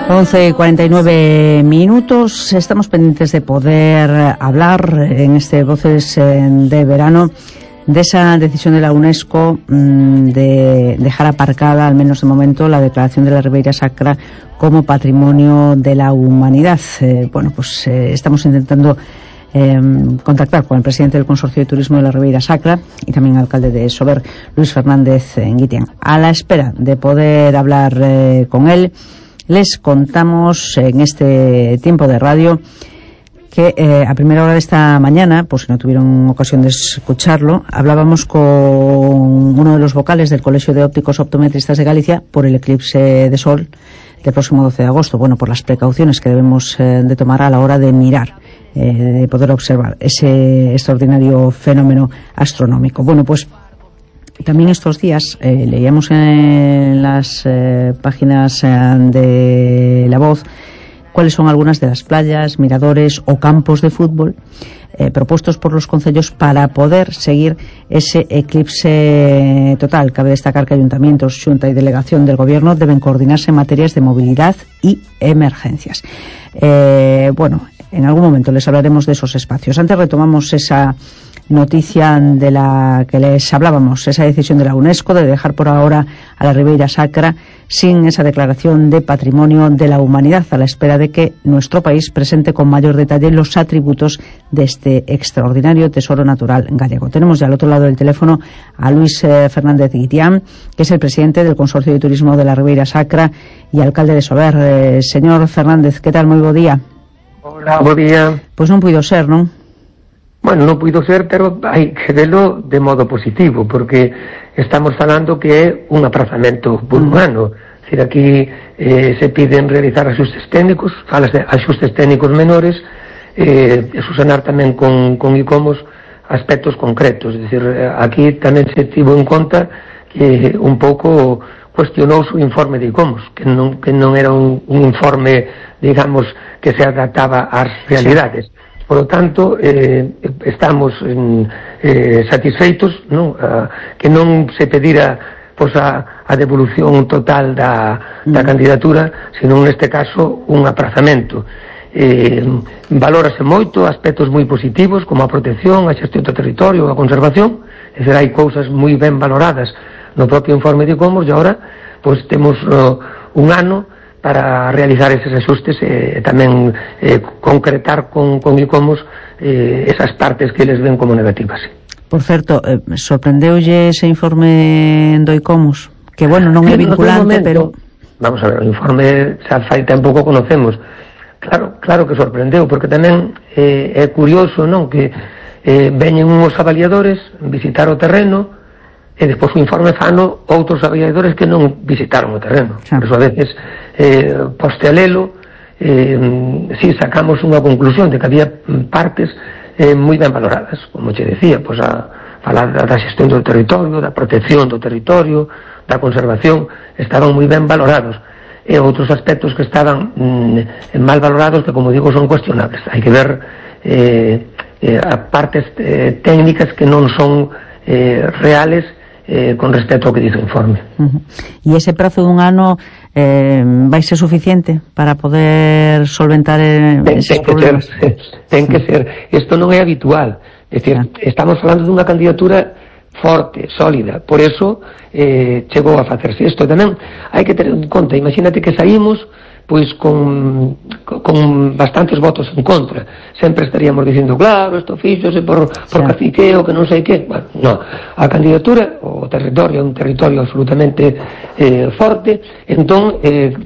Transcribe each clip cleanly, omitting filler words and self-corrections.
11:49. Estamos pendientes de poder hablar en este Voces de Verano de esa decisión de la UNESCO de dejar aparcada, al menos de momento, la declaración de la Ribeira Sacra como Patrimonio de la Humanidad. Estamos intentando contactar con el presidente del Consorcio de Turismo de la Ribeira Sacra y también alcalde de Sober, Luis Fernández Nguitian. A la espera de poder hablar con él, les contamos en este tiempo de radio que a primera hora de esta mañana, pues si no tuvieron ocasión de escucharlo, hablábamos con uno de los vocales del Colegio de Ópticos Optometristas de Galicia por el eclipse de sol del próximo 12 de agosto. Bueno, por las precauciones que debemos de tomar a la hora de mirar, de poder observar ese extraordinario fenómeno astronómico. Bueno, pues también estos días leíamos en las páginas de La Voz cuáles son algunas de las playas, miradores o campos de fútbol propuestos por los concellos para poder seguir ese eclipse total. Cabe destacar que ayuntamientos, xunta y delegación del gobierno deben coordinarse en materias de movilidad y emergencias. En algún momento les hablaremos de esos espacios. Antes retomamos esa noticia de la que les hablábamos, esa decisión de la UNESCO de dejar por ahora a la Ribeira Sacra sin esa declaración de Patrimonio de la Humanidad, a la espera de que nuestro país presente con mayor detalle los atributos de este extraordinario tesoro natural gallego. Tenemos ya al otro lado del teléfono a Luis Fernández Nguitian, que es el presidente del Consorcio de Turismo de la Ribeira Sacra y alcalde de Sober. Señor Fernández, ¿qué tal? Moi bo día. Hola, bo día. Pois non puido ser, non? Bueno, non puido ser, pero hai que velo de modo positivo, porque estamos falando que é un aprazamento por un ano. Es decir, aquí se piden realizar axustes técnicos, falas de axustes técnicos menores, susanar tamén con ICOMOS aspectos concretos. Es decir, aquí tamén se tivo en conta que un pouco cuestionouse o informe de ICOMOS, que non era un informe, digamos, que se adaptaba ás realidades. Por lo tanto, estamos satisfeitos, non? Que non se pedira a devolución total da candidatura, sino neste caso un aprazamento. Valórase moito aspectos moi positivos, como a protección, a xestión do territorio, a conservación. É dicir, hai cousas moi ben valoradas no propio informe de ICOMOS, e agora pois temos un ano para realizar eses axustes e tamén concretar con ICOMOS esas partes que eles ven como negativas. Por certo, sorprendeulle ese informe do ICOMOS? Que, bueno, non é vinculante, pero... Vamos a ver, o informe xa fai tempo que conocemos. Claro que sorprendeu, porque tamén é curioso, non, que veñen uns avaliadores visitar o terreno e despois o informe fano outros avaliadores que non visitaron o terreno. Por eso a veces postelelo si sacamos unha conclusión de que había partes moi ben valoradas, como che decía, pois a falar da xestión do territorio, da protección do territorio, da conservación, estaban moi ben valorados, e outros aspectos que estaban mal valorados, que, como digo, son cuestionables. Hai que ver a partes técnicas que non son reales con respecto ao que dice o informe. E ese prazo dun ano vai ser suficiente para poder solventar eses problemas? Ten que ser. Isto non é habitual. É dicir, estamos falando dunha candidatura forte, sólida. Por eso chegou a facerse isto. Tamén hai que ter en conta, imagínate que saímos pois con bastantes votos en contra. Sempre estaríamos dicindo, claro, isto fíxose por caciqueo, que non sei que. Bueno, no. A candidatura, o territorio é un territorio absolutamente forte, entón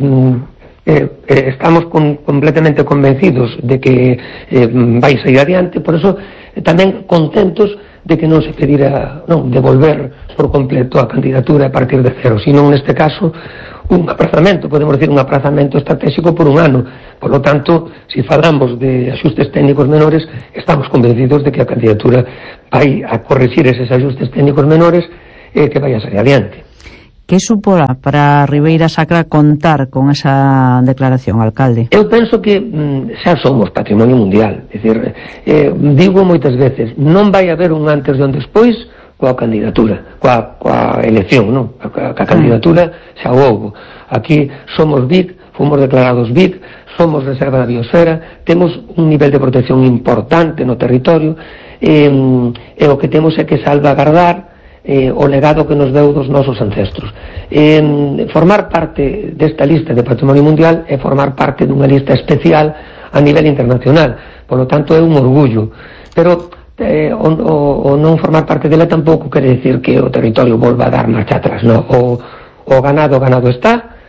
estamos completamente convencidos de que vai sair adiante. Por eso tamén contentos de que non se pedira devolver por completo a candidatura a partir de cero, sino neste caso un aprazamento, podemos decir un aprazamento estratégico por un ano. Por lo tanto, si falamos de axustes técnicos menores, estamos convencidos de que a candidatura vai a corregir eses axustes técnicos menores e que vai a sair adiante. Que suporá para Ribeira Sacra contar con esa declaración, alcalde? Eu penso que xa somos patrimonio mundial. É dicir, digo moitas veces, non vai haber un antes e un despois coa candidatura, coa elección, non? A candidatura xa houbo. Aquí somos BIC, fomos declarados BIC, somos reserva da biosfera, temos un nivel de protección importante no territorio, e o que temos é que salvagardar o legado que nos deu dos nosos ancestros. Formar parte desta lista de Patrimonio Mundial é formar parte dunha lista especial a nivel internacional, polo tanto é un orgullo, pero o non formar parte dela tampouco quere decir que o territorio volva a dar marcha atrás, no? O ganado está,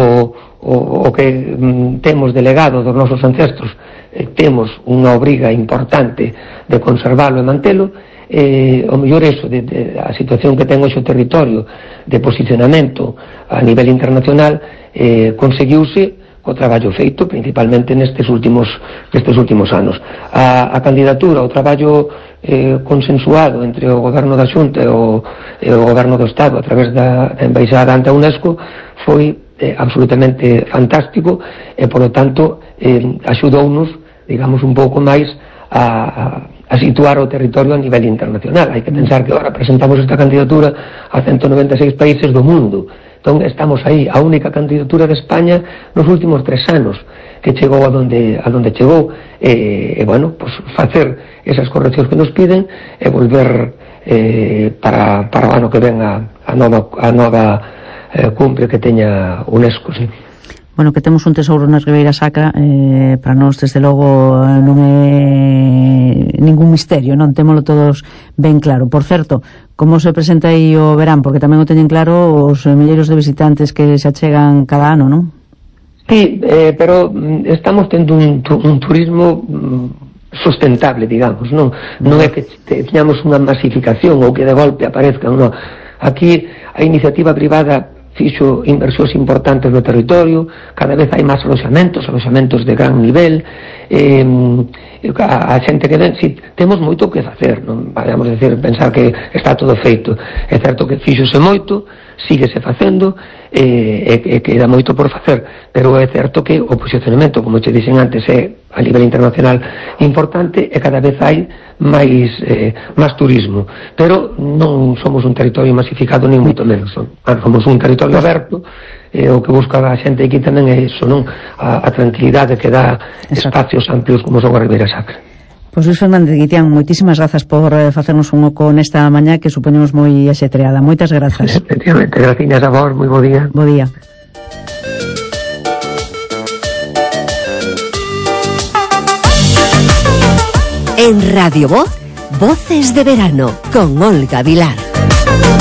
o que temos de legado dos nosos ancestros, temos unha obriga importante de conservalo e mantelo. O mellor eso, a situación que ten hoxe o territorio de posicionamento a nivel internacional, conseguiuse co traballo feito principalmente nestes últimos anos. A candidatura, o traballo consensuado entre o goberno da Xunta e o goberno do Estado a través da embaixada ante a UNESCO foi absolutamente fantástico e, polo tanto, axudounos, digamos, un pouco máis a situar o territorio a nivel internacional. Hai que pensar que agora presentamos esta candidatura a 196 países do mundo. Entón, estamos aí, a única candidatura de España nos últimos 3 anos que chegou a donde chegou, bueno, pues facer esas correccións que nos piden e volver para o ano que ven a nova cumbre que teña UNESCO, sí. Bueno, que temos un tesouro na Ribeira Sacra, para nós, desde logo, non é ningún misterio, non? Témolo todos ben claro. Por certo, como se presenta aí o verán? Porque tamén o teñen claro os milleiros de visitantes que se achegan cada ano, non? Sí, pero estamos tendo un turismo sustentable, digamos, non é que teñamos unha masificación ou que de golpe aparezcan, non. Aquí a iniciativa privada fixo inversións importantes no territorio, cada vez hai máis aloxamentos de gran nivel, a xente que ven, si, temos moito que facer, non vamos a decir, pensar que está todo feito. É certo que fíxose moito, síguese facendo, e queda moito por facer, pero é certo que o posicionamento, como che dixen antes, é a nivel internacional importante e cada vez hai máis turismo, pero non somos un territorio masificado ni moito menos, somos un territorio aberto, o que busca a xente aquí tamén é iso, non? A tranquilidade que dá espacios amplios como son a Ribeira Sacra. Pois Luis Fernández Guitián, moitísimas grazas por facernos un oco nesta mañá que supoñemos moi axetreada. Moitas grazas. Efectivamente, gracias a vos, moi bo día. Bo día. En Radio Voz, Voces de Verano, con Olga Vilar.